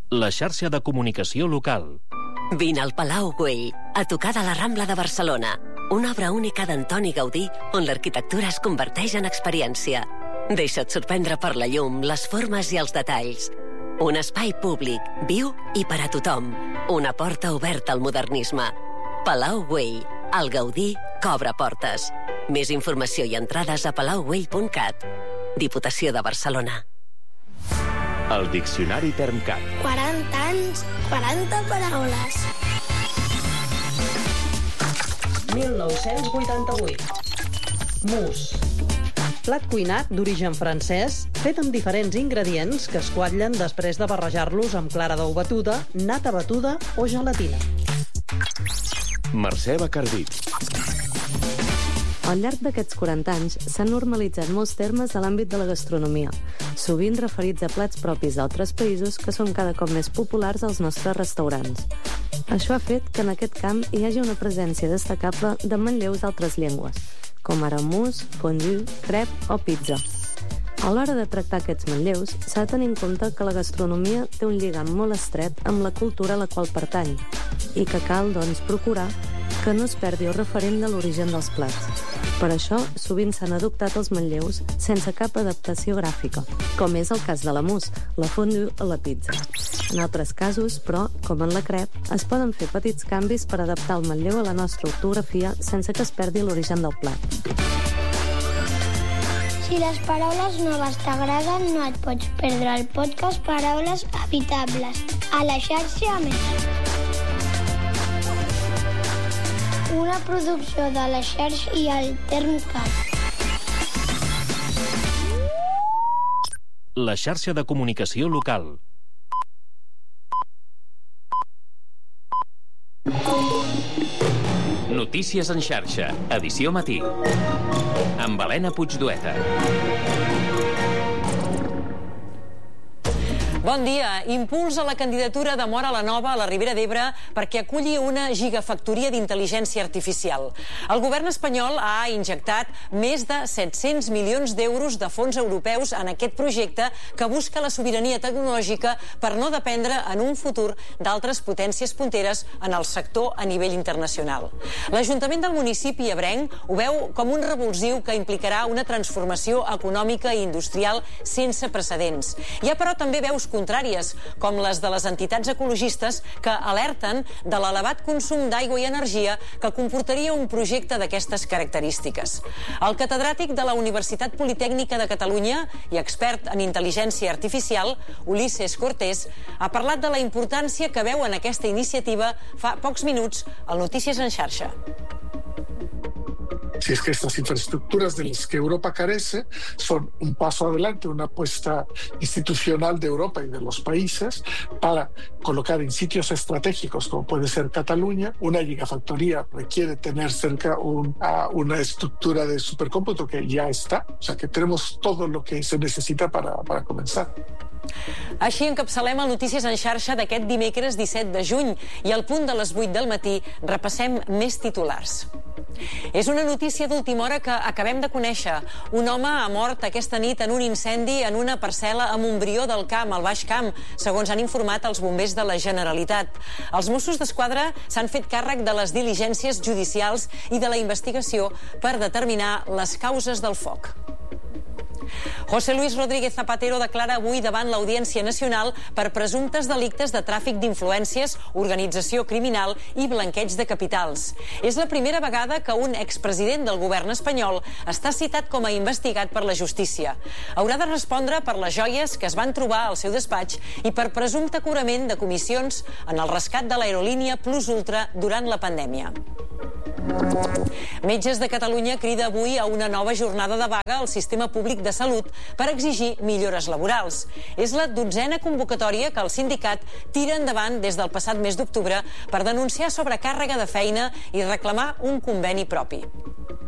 La xarxa de comunicació local. Vine al Palau Güell, a tocar de la Rambla de Barcelona. Una obra única d'Antoni Gaudí, on l'arquitectura es converteix en experiència. Deixa't sorprendre per la llum, les formes i els detalls. Un espai públic, viu i per a tothom. Una porta oberta al modernisme. Palau Güell, el Gaudí que obre portes. Més informació i entrades a palaugüell.cat. Diputació de Barcelona. El Diccionari Termcat. 40 anys, 40 paraules. 1988. Mousse. Plat cuinat d'origen francès, fet amb diferents ingredients que es quatllen després de barrejar-los amb clara d'ou batuda, nata batuda o gelatina. Mercè Bacardí. Al llarg d'aquests 40 anys s'han normalitzat molts termes a l'àmbit de la gastronomia, sovint referits a plats propis d'altres països que són cada cop més populars als nostres restaurants. Això ha fet que en aquest camp hi hagi una presència destacable de manlleus d'altres llengües, com ara mousse, fondue, crêpe o pizza. A l'hora de tractar aquests manlleus, s'ha de tenir en compte que la gastronomia té un lligam molt estret amb la cultura a la qual pertany i que cal, doncs, procurar que no es perdi el referent de l'origen dels plats. Per això, sovint s'han adoptat els manlleus sense cap adaptació gràfica, com és el cas de la mousse, la fondue o la pizza. En altres casos, però, com en la crêpe, es poden fer petits canvis per adaptar el manlleu a la nostra ortografia sense que es perdi l'origen del plat. Si les paraules noves t'agraden, no et pots perdre el podcast Paraules Habitables a la xarxa Més. Una producció de la xarxa i el Termcat. La xarxa de comunicació local. Notícies en xarxa, edició matí. Amb Helena Puigdueta. Bon dia. Impuls a la candidatura de Móra la Nova a la Ribera d'Ebre perquè aculli una gigafactoria d'intel·ligència artificial. El govern espanyol ha injectat més de 700 milions d'euros de fons europeus en aquest projecte que busca la sobirania tecnològica per no dependre en un futur d'altres potències punteres en el sector a nivell internacional. L'Ajuntament del municipi ebrenc ho veu com un revulsiu que implicarà una transformació econòmica i industrial sense precedents. Hi ha, però, també veus contràries, com les de les entitats ecologistes que alerten de l'elevat consum d'aigua i energia que comportaria un projecte d'aquestes característiques. El catedràtic de la Universitat Politècnica de Catalunya i expert en intel·ligència artificial, Ulises Cortés, ha parlat de la importància que veu en aquesta iniciativa fa pocs minuts al Notícies en xarxa. Si es que estas infraestructuras de las que Europa carece son un paso adelante, una apuesta institucional de Europa y de los países para colocar en sitios estratégicos como puede ser Cataluña. Una gigafactoría requiere tener cerca una estructura de supercómputo que ya está, o sea que tenemos todo lo que se necesita para comenzar. Així encapçalem el Notícies en xarxa d'aquest dimecres 17 de juny i al punt de les 8 del matí repassem més titulars. És una notícia d'última hora que acabem de conèixer. Un home ha mort aquesta nit en un incendi en una parcel·la a Montbrió del Camp, al Baix Camp, segons han informat els bombers de la Generalitat. Els Mossos d'Esquadra s'han fet càrrec de les diligències judicials i de la investigació per determinar les causes del foc. José Luis Rodríguez Zapatero declara avui davant l'Audiència Nacional per presumptes delictes de tràfic d'influències, organització criminal i blanqueig de capitals. És la primera vegada que un expresident del govern espanyol està citat com a investigat per la justícia. Haurà de respondre per les joies que es van trobar al seu despatx i per presumpte cobrament de comissions en el rescat de l'aerolínia Plus Ultra durant la pandèmia. Metges de Catalunya crida avui a una nova jornada de vaga al sistema públic de salut per exigir millores laborals. És la 12a convocatòria que el sindicat tira endavant des del passat mes d'octubre per denunciar sobrecàrrega de feina i reclamar un conveni propi.